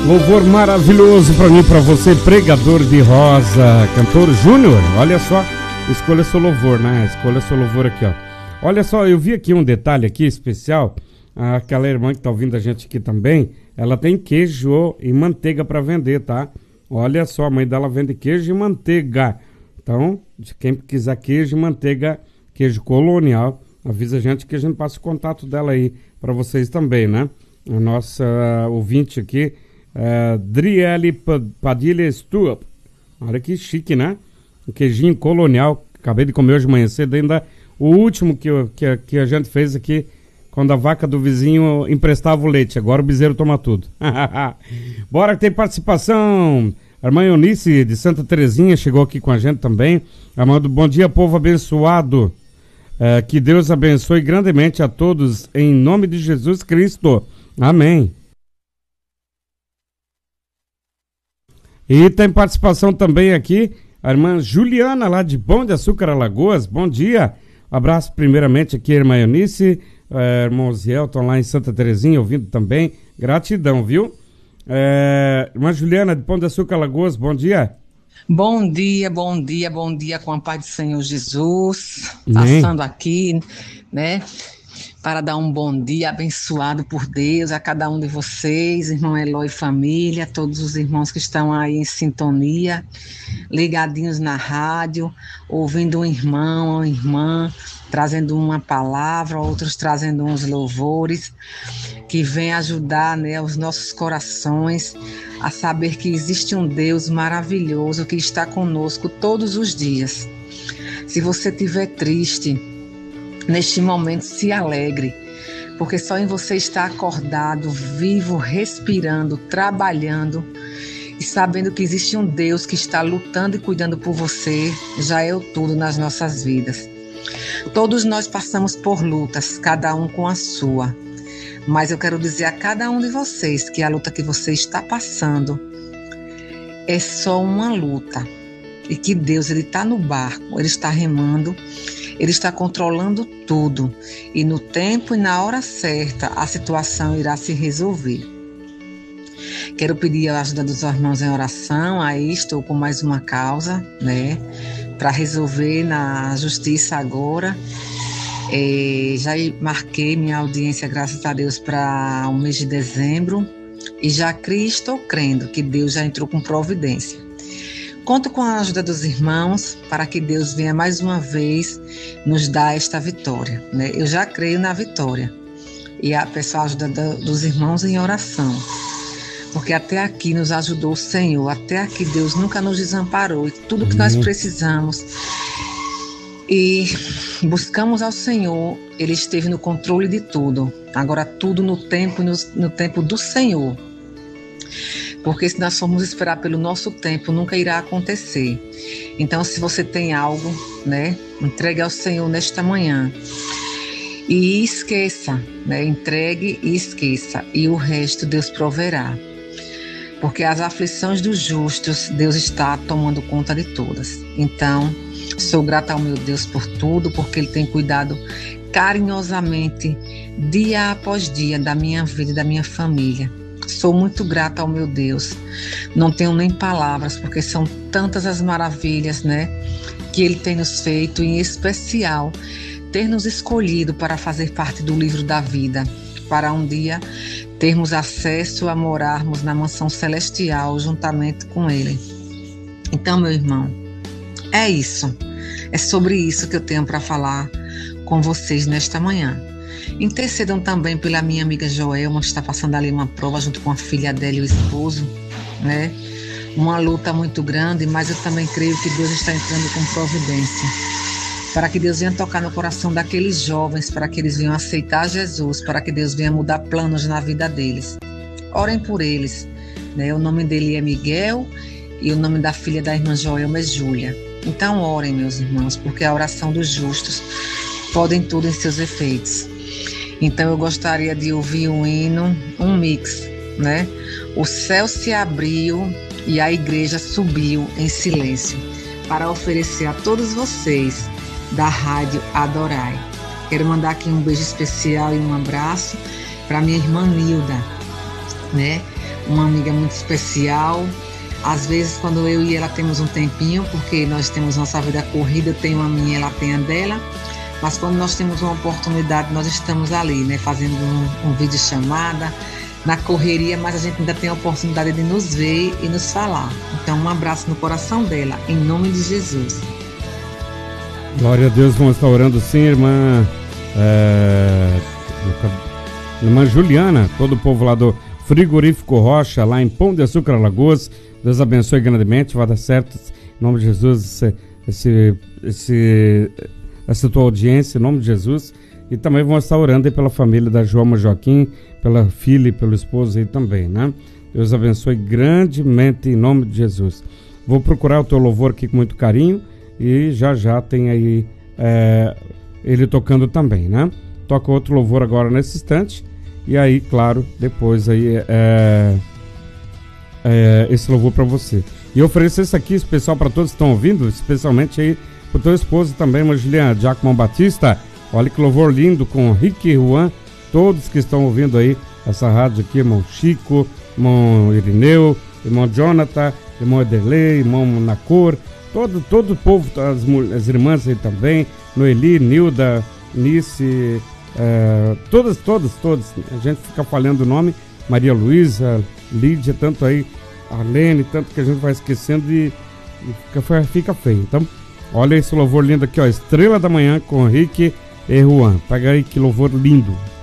Louvor maravilhoso para mim, para você, pregador de rosa, cantor Júnior. Olha só, escolha seu louvor, né? Escolha seu louvor aqui, ó. Olha só, eu vi aqui um detalhe aqui especial. Aquela irmã que tá ouvindo a gente aqui também, ela tem queijo e manteiga para vender, tá? Olha só, a mãe dela vende queijo e manteiga. Então, quem quiser queijo e manteiga, queijo colonial, avisa a gente que a gente passa o contato dela aí para vocês também, né? A nossa ouvinte aqui, Driele Padilha Stuart. Olha que chique, né? Um queijinho colonial. Acabei de comer hoje de manhã cedo. Ainda o último que a gente fez aqui, quando a vaca do vizinho emprestava o leite. Agora o bezerro toma tudo. Bora que tem participação. A irmã Eunice de Santa Terezinha chegou aqui com a gente também. Amando, bom dia, povo abençoado. Que Deus abençoe grandemente a todos em nome de Jesus Cristo. Amém. E tem participação também aqui a irmã Juliana, lá de Pão de Açúcar, Alagoas. Bom dia. Abraço primeiramente aqui a irmã Eunice, irmão Zielton lá em Santa Terezinha, ouvindo também. Gratidão, viu? Irmã Juliana de Pão de Açúcar, Alagoas, bom dia. Bom dia, bom dia, bom dia com a paz do Senhor Jesus. Passando aqui, né? Para dar um bom dia abençoado por Deus a cada um de vocês, irmão Eloy e família, todos os irmãos que estão aí em sintonia, ligadinhos na rádio, ouvindo um irmão, uma irmã, trazendo uma palavra, outros trazendo uns louvores, que vem ajudar, né, os nossos corações a saber que existe um Deus maravilhoso que está conosco todos os dias. Se você estiver triste, neste momento, se alegre, porque só em você estar acordado, vivo, respirando, trabalhando e sabendo que existe um Deus que está lutando e cuidando por você, já é o tudo nas nossas vidas. Todos nós passamos por lutas, cada um com a sua, mas eu quero dizer a cada um de vocês que a luta que você está passando é só uma luta e que Deus, Ele está no barco, Ele está remando, Ele está controlando tudo e no tempo e na hora certa a situação irá se resolver. Quero pedir a ajuda dos irmãos em oração. Aí estou com mais uma causa, né, para resolver na justiça agora. Já marquei minha audiência, graças a Deus, para o mês de dezembro e já estou crendo que Deus já entrou com providência. Conto com a ajuda dos irmãos para que Deus venha mais uma vez nos dar esta vitória, né? Eu já creio na vitória e peço a ajuda dos irmãos em oração, porque até aqui nos ajudou o Senhor, até aqui Deus nunca nos desamparou e tudo que nós precisamos e buscamos ao Senhor, Ele esteve no controle de tudo. Agora tudo no tempo do Senhor. Porque se nós formos esperar pelo nosso tempo, nunca irá acontecer. Então, se você tem algo, né, entregue ao Senhor nesta manhã. E esqueça, né, entregue e esqueça. E o resto Deus proverá. Porque as aflições dos justos, Deus está tomando conta de todas. Então, sou grata ao meu Deus por tudo, porque Ele tem cuidado carinhosamente, dia após dia, da minha vida e da minha família. Sou muito grata ao meu Deus. Não tenho nem palavras, porque são tantas as maravilhas, né, que Ele tem nos feito, em especial, ter nos escolhido para fazer parte do livro da vida, para um dia termos acesso a morarmos na mansão celestial juntamente com Ele. Então, meu irmão, é isso. É sobre isso que eu tenho para falar com vocês nesta manhã. Intercedam também pela minha amiga Joelma, que está passando ali uma prova junto com a filha dela e o esposo, né? Uma luta muito grande, mas eu também creio que Deus está entrando com providência, para que Deus venha tocar no coração daqueles jovens, para que eles venham aceitar Jesus, para que Deus venha mudar planos na vida deles. Orem por eles, né? O nome dele é Miguel e o nome da filha da irmã Joelma é Júlia. Então orem, meus irmãos, porque a oração dos justos podem tudo em seus efeitos. Então eu gostaria de ouvir um hino, um mix, né? O céu se abriu e a igreja subiu em silêncio para oferecer a todos vocês da Rádio Adorai. Quero mandar aqui um beijo especial e um abraço para minha irmã Nilda, né? uma amiga muito especial. Às vezes, quando eu e ela temos um tempinho, porque nós temos nossa vida corrida, eu tenho a minha, ela tem a dela, mas quando nós temos uma oportunidade, nós estamos ali, né, fazendo um vídeo chamada, na correria, mas a gente ainda tem a oportunidade de nos ver e nos falar. Então, um abraço no coração dela, em nome de Jesus. Glória a Deus, vamos estar orando sim, irmã Juliana, todo o povo lá do Frigorífico Rocha, lá em Pão de Açúcar, Alagoas. Deus abençoe grandemente, vai dar certo, em nome de Jesus, essa tua audiência, em nome de Jesus. E também vamos estar orando aí pela família da Joama Joaquim, pela filha e pelo esposo aí também, né? Deus abençoe grandemente, em nome de Jesus. Vou procurar o teu louvor aqui com muito carinho e já tem aí ele tocando também, né? Toca outro louvor agora nesse instante e aí, claro, depois aí esse louvor para você. E eu ofereço esse aqui especial para todos que estão ouvindo, especialmente aí pro teu esposo também, irmã Juliana, Giacomo Batista. Olha que louvor lindo com Rick e Juan, todos que estão ouvindo aí essa rádio aqui, irmão Chico, irmão Irineu, irmão Jonathan, irmão Ederlei, irmão Nacor, todo o povo, as irmãs aí também, Noeli, Nilda, Nice, todas, a gente fica falhando o nome, Maria Luísa, Lídia, tanto aí, Arlene, tanto que a gente vai esquecendo e fica feio. Então, olha esse louvor lindo aqui, ó, Estrela da Manhã com Rick e Juan. Pega aí que louvor lindo.